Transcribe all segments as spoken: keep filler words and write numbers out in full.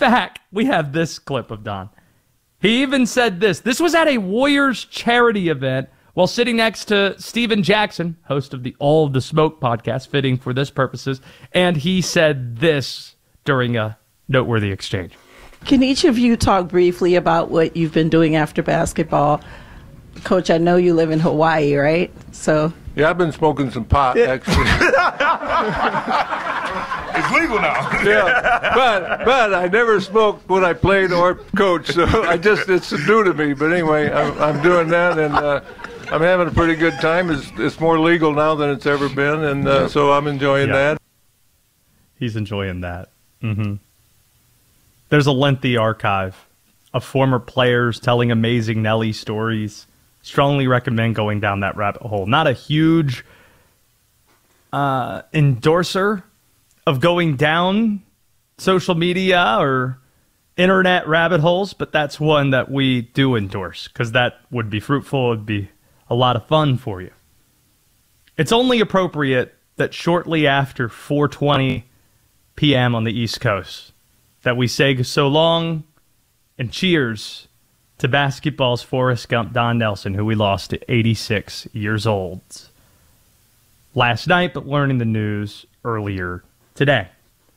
fact, we have this clip of Don. He even said this. This was at a Warriors charity event while sitting next to Steven Jackson, host of the All of the Smoke podcast, fitting for this purposes, and he said this during a noteworthy exchange. Can each of you talk briefly about what you've been doing after basketball? Coach, I know you live in Hawaii, right? So yeah, I've been smoking some pot, actually. It's legal now. Yeah, but but I never smoked when I played or coached, so I just it's new to me. But anyway, I'm, I'm doing that, and uh, I'm having a pretty good time. It's it's more legal now than it's ever been, and uh, so I'm enjoying yeah. that. He's enjoying that. Mm-hmm. There's a lengthy archive of former players telling amazing Nelly stories. Strongly recommend going down that rabbit hole. Not a huge uh, endorser of going down social media or internet rabbit holes, but that's one that we do endorse because that would be fruitful. It'd be a lot of fun for you. It's only appropriate that shortly after four twenty p m on the East Coast that we say so long and cheers to basketball's Forrest Gump Don Nelson, who we lost at eighty-six years old last night, but learning the news earlier today.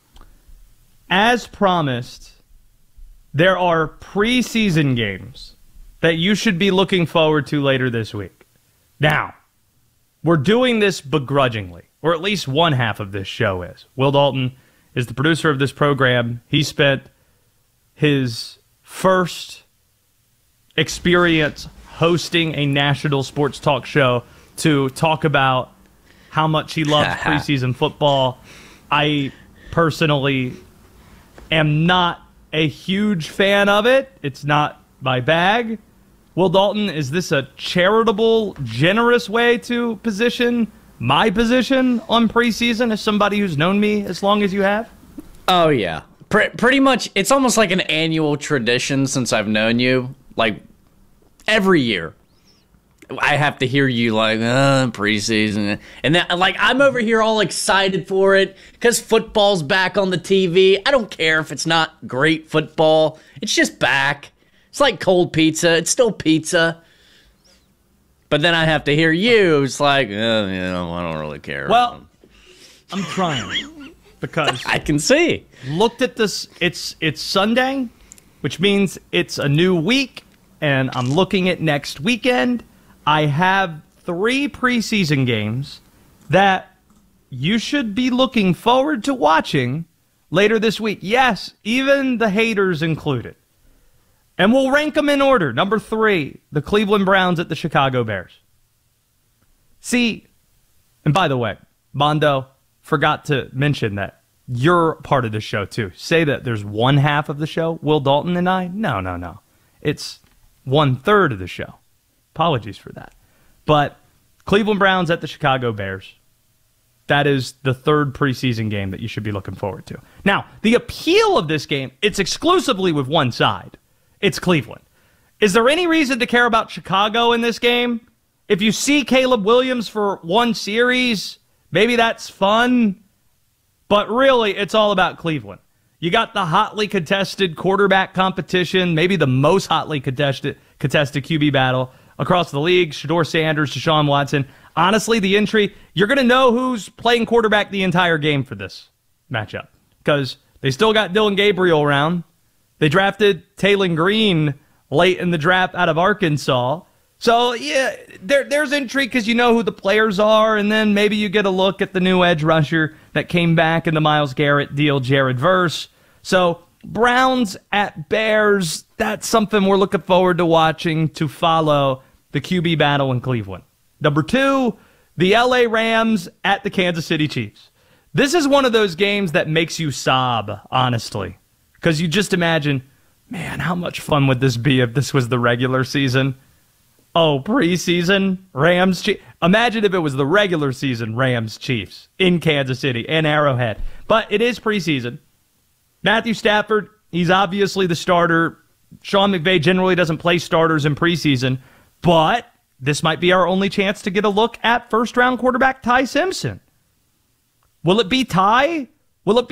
As promised, there are preseason games that you should be looking forward to later this week. Now, we're doing this begrudgingly, or at least one half of this show is. Will Dalton is the producer of this program. He spent his first experience hosting a national sports talk show to talk about how much he loves preseason football. I personally am not a huge fan of it. It's not my bag. Will Dalton, is this a charitable, generous way to position my position on preseason as somebody who's known me as long as you have? Oh, yeah. Pre pretty much, it's almost like an annual tradition since I've known you. Like, every year. I have to hear you like, uh, preseason. And then, like, I'm over here all excited for it because football's back on the T V. I don't care if it's not great football. It's just back. It's like cold pizza. It's still pizza. But then I have to hear you. It's like, uh, you know, I don't really care. Well, I'm trying because I can see. Looked at this. It's, it's Sunday, which means it's a new week. And I'm looking at next weekend. I have three preseason games that you should be looking forward to watching later this week. Yes, even the haters included. And we'll rank them in order. Number three, the Cleveland Browns at the Chicago Bears. See, and by the way, Mondo, forgot to mention that you're part of the show too. Say that there's one half of the show, Will Dalton and I. No, no, no. It's one third of the show. Apologies for that. But Cleveland Browns at the Chicago Bears. That is the third preseason game that you should be looking forward to. Now, the appeal of this game, it's exclusively with one side. It's Cleveland. Is there any reason to care about Chicago in this game? If you see Caleb Williams for one series, maybe that's fun. But really, it's all about Cleveland. You got the hotly contested quarterback competition, maybe the most hotly contested, contested Q B battle across the league. Shedeur Sanders, Deshaun Watson. Honestly, the entry, you're going to know who's playing quarterback the entire game for this matchup because they still got Dylan Gabriel around. They drafted Taylon Green late in the draft out of Arkansas. So, yeah, there, there's intrigue because you know who the players are, and then maybe you get a look at the new edge rusher that came back in the Myles Garrett deal, Jared Verse. So, Browns at Bears, that's something we're looking forward to watching to follow the Q B battle in Cleveland. Number two, the L A Rams at the Kansas City Chiefs. This is one of those games that makes you sob, honestly, because you just imagine, man, how much fun would this be if this was the regular season? Oh, preseason, Rams, Chiefs. Imagine if it was the regular season Rams, Chiefs in Kansas City, in Arrowhead. But it is preseason. Matthew Stafford, he's obviously the starter. Sean McVay generally doesn't play starters in preseason, but this might be our only chance to get a look at first-round quarterback Ty Simpson. Will it be Ty? Will it be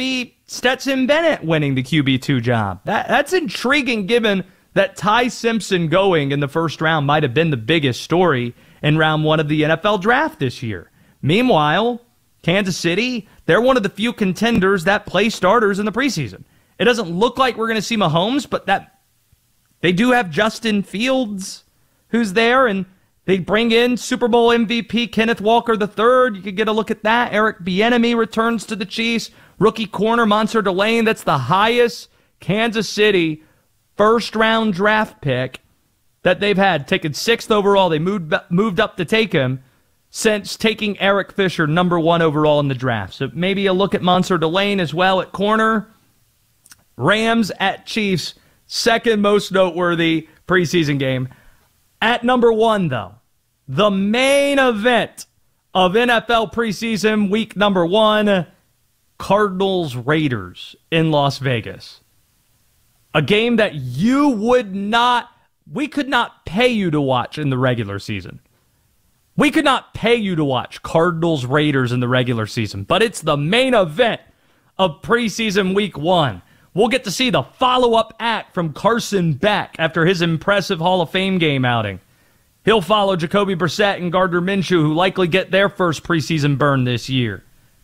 Stetson Bennett winning the Q B two job. That That's intriguing given that Ty Simpson going in the first round might have been the biggest story in round one of the N F L draft this year. Meanwhile, Kansas City, they're one of the few contenders that play starters in the preseason. It doesn't look like we're going to see Mahomes, but that they do have Justin Fields who's there, and they bring in Super Bowl M V P Kenneth Walker the third. You could get a look at that. Eric Bieniemy returns to the Chiefs. Rookie corner Monster Delane, that's the highest Kansas City first-round draft pick that they've had. Taken sixth overall. They moved moved up to take him since taking Eric Fisher number one overall in the draft. So maybe a look at Monster Delane as well at corner. Rams at Chiefs, second most noteworthy preseason game. At number one, though, the main event of N F L preseason week number one, Cardinals-Raiders in Las Vegas. A game that you would not, we could not pay you to watch in the regular season. We could not pay you to watch Cardinals-Raiders in the regular season, but it's the main event of preseason week one. We'll get to see the follow-up act from Carson Beck after his impressive Hall of Fame game outing. He'll follow Jacoby Brissett and Gardner Minshew, who likely get their first preseason burn this year.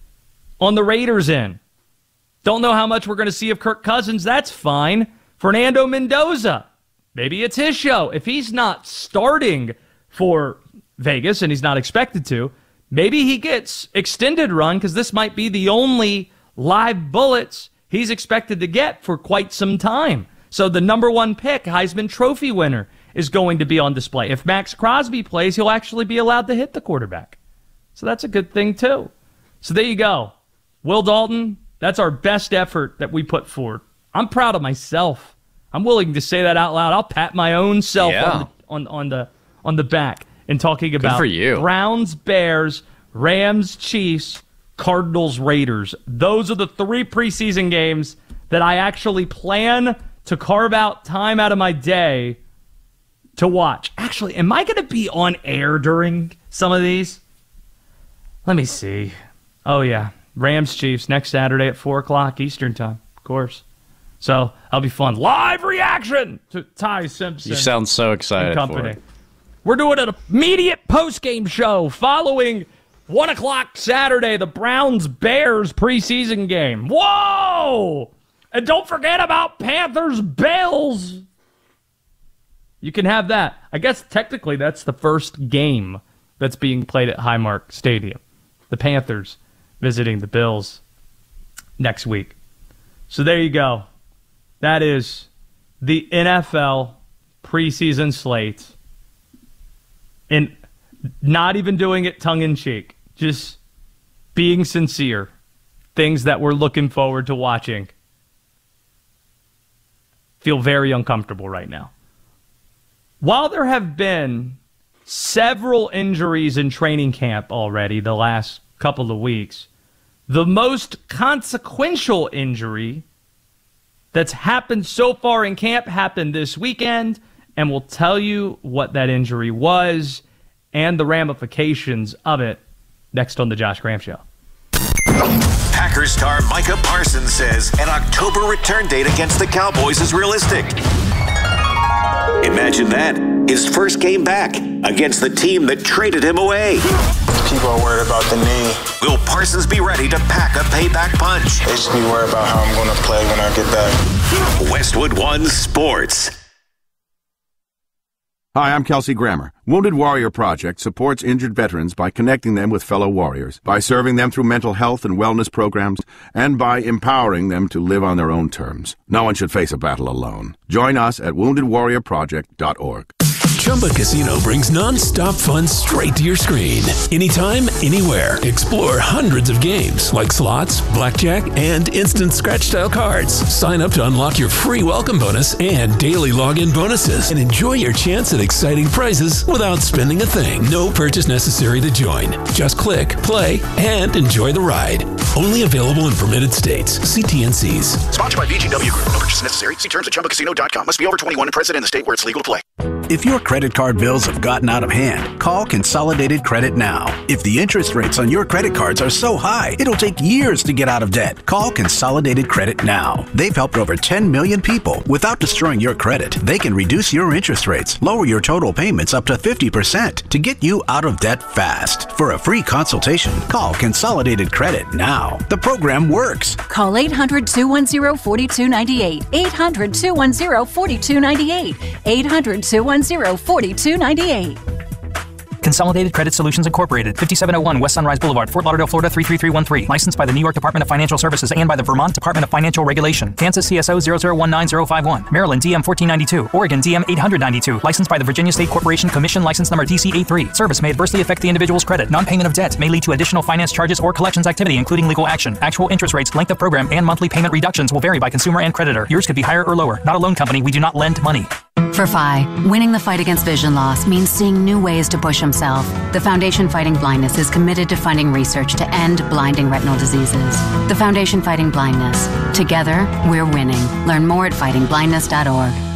On the Raiders end, don't know how much we're going to see of Kirk Cousins. That's fine. Fernando Mendoza, maybe it's his show. If he's not starting for Vegas, and he's not expected to, maybe he gets extended run because this might be the only live bullets he's expected to get for quite some time. So the number one pick, Heisman Trophy winner, is going to be on display. If Max Crosby plays, he'll actually be allowed to hit the quarterback. So that's a good thing, too. So there you go. Will Dalton, that's our best effort that we put forward. I'm proud of myself. I'm willing to say that out loud. I'll pat my own self yeah. on, the, on, on, the, on the back in talking about for you. Browns, Bears, Rams, Chiefs, Cardinals, Raiders. Those are the three preseason games that I actually plan to carve out time out of my day to watch. Actually, am I going to be on air during some of these? Let me see. Oh, yeah. Rams, Chiefs, next Saturday at four o'clock Eastern time, of course. So that'll be fun. Live reaction to Ty Simpson. You sound so excited company. for it. We're doing an immediate post-game show following one o'clock Saturday, the Browns-Bears preseason game. Whoa! And don't forget about Panthers-Bills. You can have that. I guess technically that's the first game that's being played at Highmark Stadium. The Panthers visiting the Bills next week. So there you go. That is the N F L preseason slate. And not even doing it tongue-in-cheek. Just being sincere. Things that we're looking forward to watching. Feel very uncomfortable right now. While there have been several injuries in training camp already the last couple of weeks, the most consequential injury that's happened so far in camp happened this weekend, and we'll tell you what that injury was and the ramifications of it next on the Josh Graham Show. Packers star Micah Parsons says an October return date against the Cowboys is realistic. Imagine that, his first game back against the team that traded him away. People are worried about the knee. Will Parsons be ready to pack a payback punch? They just be worried about how I'm going to play when I get back. Westwood One Sports. Hi, I'm Kelsey Grammer. Wounded Warrior Project supports injured veterans by connecting them with fellow warriors, by serving them through mental health and wellness programs, and by empowering them to live on their own terms. No one should face a battle alone. Join us at wounded warrior project dot org. Chumba Casino brings non-stop fun straight to your screen. Anytime, anywhere. Explore hundreds of games like slots, blackjack, and instant scratch-style cards. Sign up to unlock your free welcome bonus and daily login bonuses. And enjoy your chance at exciting prizes without spending a thing. No purchase necessary to join. Just click, play, and enjoy the ride. Only available in permitted states. See T N Cs. Sponsored by V G W Group. No purchase necessary. See terms at chumba casino dot com. Must be over twenty-one and present in the state where it's legal to play. If your credit card bills have gotten out of hand, call Consolidated Credit now. If the interest rates on your credit cards are so high, it'll take years to get out of debt. Call Consolidated Credit now. They've helped over ten million people. Without destroying your credit, they can reduce your interest rates, lower your total payments up to fifty percent to get you out of debt fast. For a free consultation, call Consolidated Credit now. The program works. Call eight hundred, two one zero, four two nine eight. eight hundred, two one zero, four two nine eight. eight hundred, two one zero, four two nine eight. Consolidated Credit Solutions Incorporated, fifty-seven oh one West Sunrise Boulevard, Fort Lauderdale, Florida three three three one three. Licensed by the New York Department of Financial Services and by the Vermont Department of Financial Regulation. Kansas C S O zero zero one nine zero five one. Maryland D M fourteen ninety-two. Oregon D M eight ninety-two. Licensed by the Virginia State Corporation Commission, license number D C A three. Service may adversely affect the individual's credit. Non-payment of debt may lead to additional finance charges or collections activity, including legal action. Actual interest rates, length of program, and monthly payment reductions will vary by consumer and creditor. Yours could be higher or lower. Not a loan company. We do not lend money. For F I, winning the fight against vision loss means seeing new ways to push himself. The Foundation Fighting Blindness is committed to funding research to end blinding retinal diseases. The Foundation Fighting Blindness. Together, we're winning. Learn more at fighting blindness dot org.